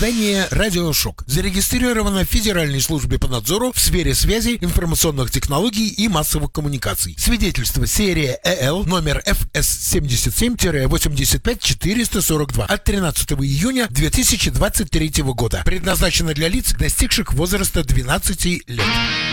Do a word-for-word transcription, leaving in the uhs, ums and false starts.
издание «Радиошок». Зарегистрировано в Федеральной службе по надзору в сфере связи, информационных технологий и массовых коммуникаций. Свидетельство серия ЭЛ номер эф эс семьдесят семь восемьдесят пять четыреста сорок два от тринадцатого июня две тысячи двадцать третьего года. Предназначено для лиц, достигших возраста двенадцати лет.